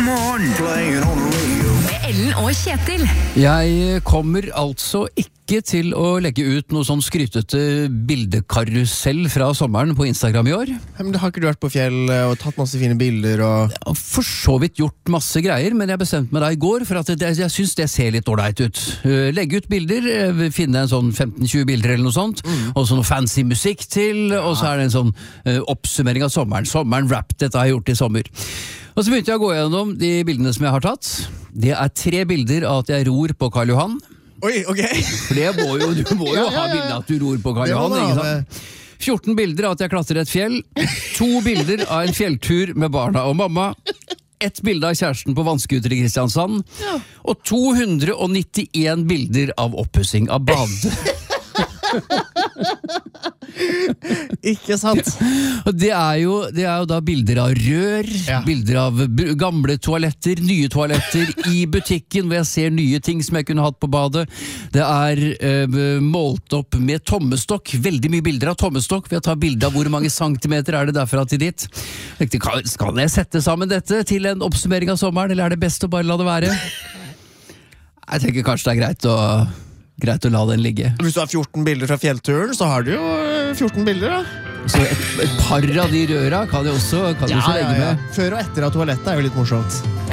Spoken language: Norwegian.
God morgen. Playing on the radio. Med Ellen og Kjetil. Jeg kommer altså ikke til å legge ut noe sånn skrytete bildekarusell fra sommeren på Instagram i år. Men har ikke du vært på fjell og tatt masse fine bilder? Og... Jeg har for så vidt gjort masse greier, men jeg bestemte meg da i går for at jeg synes det ser litt ordentlig ut. Legge ut bilder, finne en sånn 15-20 bilder eller noe sånt, og så noe fancy musikk til, og så er det en sånn oppsummering av sommeren. Sommeren wrap, dette har jeg gjort i sommer. Og så begynte jeg å gå gjennom de bildene som jeg har tatt. Det er 3 bilder av at jeg ror på Karl Johan. Oi, ok. For du må jo ha bilder av at du ror på Karl Johan, ikke sant? 14 bilder av at jeg klatrer et fjell. 2 bilder av en fjelltur med barna og mamma. 1 bilde av kjæresten på vannskuter i Kristiansand. Og 291 bilder av oppussing av bad. Ikke sant? Og det er jo da bilder av rør, bilder av gamle toaletter, nye toaletter i butikken hvor jeg ser nye ting som jeg kunne hatt på badet. Det er målt opp med tommestokk, veldig mye bilder av tommestokk, ved å ta bilder av hvor mange centimeter er det derfra til dit. Skal jeg sette sammen dette til en oppsummering av sommeren, eller er det best å bare la det være? Jeg tenker kanskje det er greit å la den ligge. Hvis du har 14 bilder fra fjellturen, så har du jo 14 bilder, da. Så et par av de røra kan jeg også legge med. Før og etter av toalettet er jo litt morsomt.